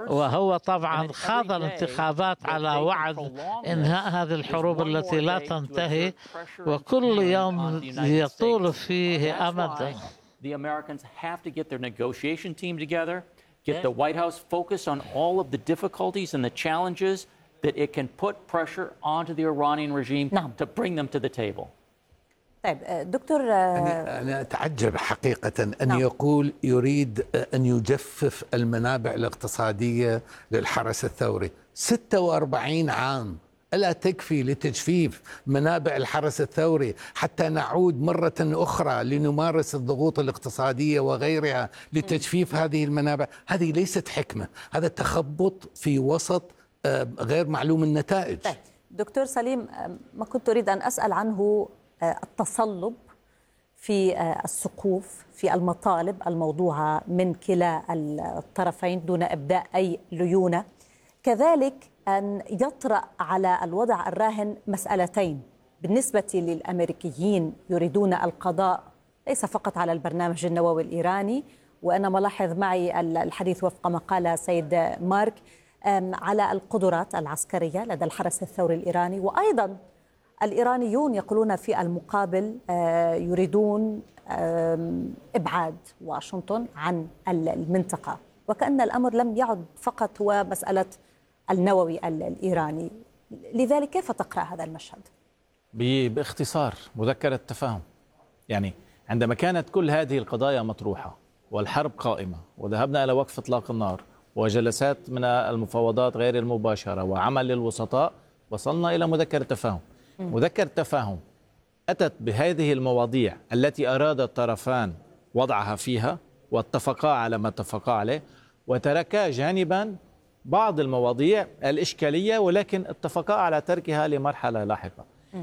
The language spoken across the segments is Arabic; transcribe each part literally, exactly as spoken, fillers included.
وهو طبعا خاض الانتخابات على وعد إنهاء هذه الحروب التي لا تنتهي، وكل يوم يطول فيه أمد. The Americans have to get their negotiation team together, get the White House focused on all of the difficulties and the challenges that it can put pressure onto the Iranian regime نعم. to bring them to the table. طيب دكتور، أنا, أنا أتعجب حقيقة أن نعم. يقول يريد أن يجفف المنابع الاقتصادية للحرس الثوري. ستة وأربعين عام ألا تكفي لتجفيف منابع الحرس الثوري حتى نعود مرة أخرى لنمارس الضغوط الاقتصادية وغيرها لتجفيف هذه المنابع؟ هذه ليست حكمة، هذا تخبط في وسط غير معلوم النتائج. طيب دكتور سليم، ما كنت أريد أن أسأل عنه التصلب في السقوف في المطالب الموضوعة من كلا الطرفين دون إبداء أي ليونة، كذلك أن يطرأ على الوضع الراهن مسألتين بالنسبة للأمريكيين يريدون القضاء ليس فقط على البرنامج النووي الإيراني، وأنا ملاحظ معي الحديث وفق ما قال سيد مارك على القدرات العسكرية لدى الحرس الثوري الإيراني، وأيضا الإيرانيون يقولون في المقابل يريدون إبعاد واشنطن عن المنطقة، وكأن الأمر لم يعد فقط هو مسألة النووي الإيراني. لذلك كيف تقرأ هذا المشهد؟ باختصار مذكرة تفاهم. يعني عندما كانت كل هذه القضايا مطروحة والحرب قائمة وذهبنا إلى وقف إطلاق النار وجلسات من المفاوضات غير المباشرة وعمل للوسطاء، وصلنا إلى مذكرة تفاهم. مذكرة تفاهم أتت بهذه المواضيع التي أراد الطرفان وضعها فيها واتفقا على ما اتفقا عليه، وتركا جانبا بعض المواضيع الإشكالية ولكن اتفقا على تركها لمرحلة لاحقة.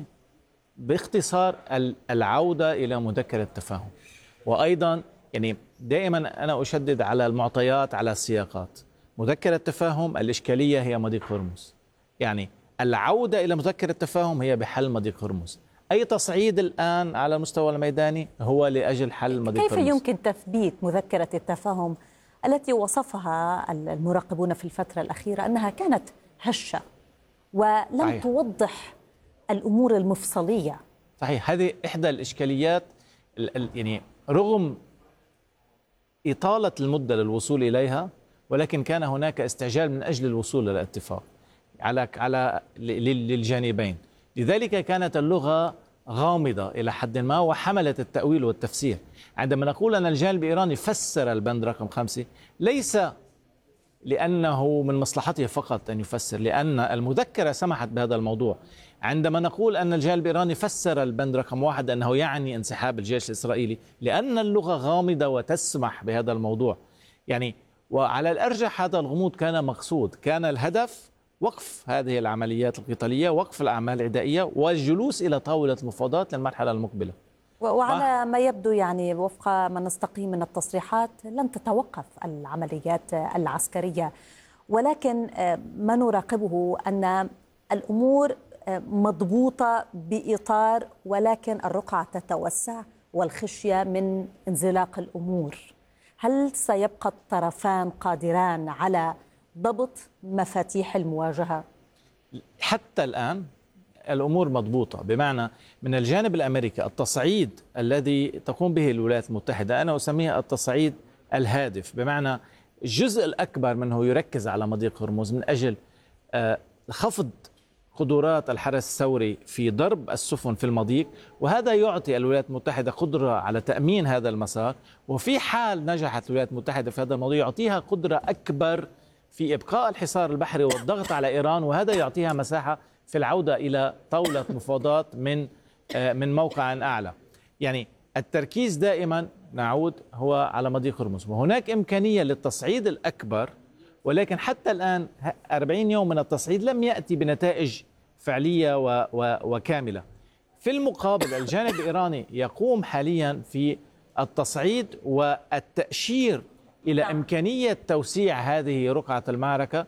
باختصار العودة إلى مذكرة التفاهم. وأيضا يعني دائما أنا أشدد على المعطيات على السياقات. مذكرة التفاهم الإشكالية هي مضيق هرمز، يعني العودة إلى مذكرة التفاهم هي بحل مضيق هرمز. أي تصعيد الآن على المستوى الميداني هو لأجل حل مضيق هرمز. كيف يمكن تثبيت مذكرة التفاهم التي وصفها المراقبون في الفترة الأخيرة أنها كانت هشة ولم صحيح. توضح الأمور المفصلية؟ صحيح، هذه إحدى الإشكاليات. يعني رغم إطالة المدة للوصول إليها، ولكن كان هناك استعجال من أجل الوصول إلى الاتفاق على على للجانبين. لذلك كانت اللغة غامضة إلى حد ما وحملت التأويل والتفسير. عندما نقول أن الجانب الإيراني فسر البند رقم خمسة، ليس لأنه من مصلحته فقط أن يفسر، لأن المذكرة سمحت بهذا الموضوع. عندما نقول أن الجانب الإيراني فسر البند رقم واحد أنه يعني انسحاب الجيش الإسرائيلي، لأن اللغة غامضة وتسمح بهذا الموضوع. يعني وعلى الأرجح هذا الغموض كان مقصود، كان الهدف وقف هذه العمليات القتالية، وقف الأعمال العدائية، والجلوس إلى طاولة المفاوضات للمرحلة المقبلة. وعلى ما يبدو يعني وفق ما نستقي من التصريحات لن تتوقف العمليات العسكرية، ولكن ما نراقبه أن الأمور مضبوطة بإطار، ولكن الرقعة تتوسع والخشية من انزلاق الأمور. هل سيبقى الطرفان قادران على ضبط مفاتيح المواجهة؟ حتى الآن الأمور مضبوطة، بمعنى من الجانب الأمريكي التصعيد الذي تقوم به الولايات المتحدة أنا أسميه التصعيد الهادف، بمعنى الجزء الأكبر منه يركز على مضيق هرمز من أجل خفض قدرات الحرس الثوري في ضرب السفن في المضيق، وهذا يعطي الولايات المتحدة قدرة على تأمين هذا المسار، وفي حال نجحت الولايات المتحدة في هذا الموضوع يعطيها قدرة أكبر في إبقاء الحصار البحري والضغط على إيران، وهذا يعطيها مساحة في العودة إلى طاولة مفاوضات من من موقع أعلى. يعني التركيز دائما نعود هو على مضيق هرمز، وهناك إمكانية للتصعيد الأكبر، ولكن حتى الآن أربعين يوم من التصعيد لم يأتي بنتائج فعلية و و وكاملة. في المقابل الجانب الإيراني يقوم حاليا في التصعيد والتأشير إلى إمكانية توسيع هذه رقعة المعركة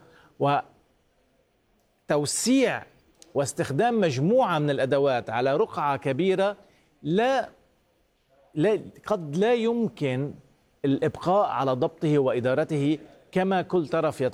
وتوسيع واستخدام مجموعة من الأدوات على رقعة كبيرة لا, لا قد لا يمكن الإبقاء على ضبطه وإدارته كما كل طرف يتطلع.